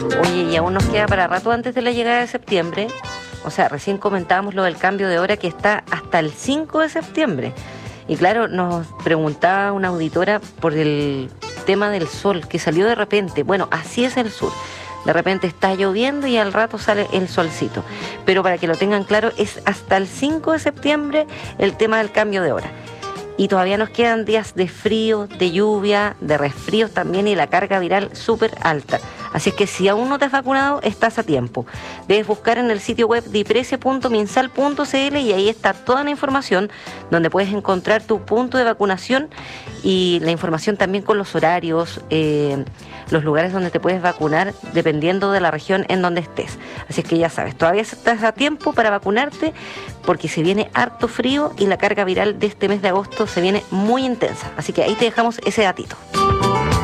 Oye, y aún nos queda para rato antes de la llegada de septiembre. O sea, recién comentábamos lo del cambio de hora que está hasta el 5 de septiembre. Y claro, nos preguntaba una auditora por el tema del sol, que salió de repente. Bueno, así es el sur. De repente está lloviendo y al rato sale el solcito. Pero para que lo tengan claro, es hasta el 5 de septiembre el tema del cambio de hora. Y todavía nos quedan días de frío, de lluvia, de resfríos también y la carga viral súper alta. Así es que si aún no te has vacunado, estás a tiempo. Debes buscar en el sitio web diprece.minsal.cl y ahí está toda la información donde puedes encontrar tu punto de vacunación y la información también con los horarios, los lugares donde te puedes vacunar dependiendo de la región en donde estés. Así es que ya sabes, todavía estás a tiempo para vacunarte porque se viene harto frío y la carga viral de este mes de agosto se viene muy intensa. Así que ahí te dejamos ese datito.